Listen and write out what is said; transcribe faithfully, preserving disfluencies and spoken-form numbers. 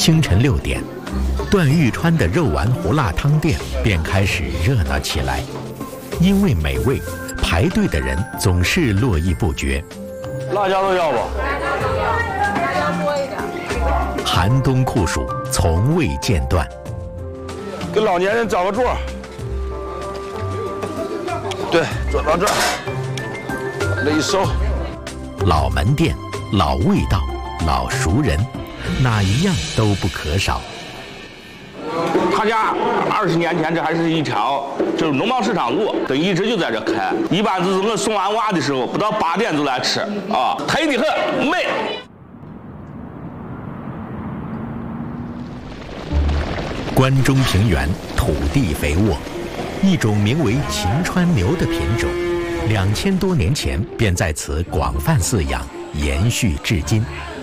清晨六点，段玉川的肉丸胡辣汤店便开始热闹起来。因为美味，排队的人总是络绎不绝。 辣椒都要不？ 辣椒多一点。 寒冬酷暑从未间断。 给老年人找个座。对，坐到这儿，把这一收。 老门店，老味道，老熟人，哪一样都不可少。 他家二十年前这还是一条就是农贸市场路，等一直就在这开。一般就是我送完娃的时候，不到八点就来吃啊，忒的很美。 关中平原土地肥沃，一种名为秦川牛的品种，两千多年前便在此广泛饲养，延续至今。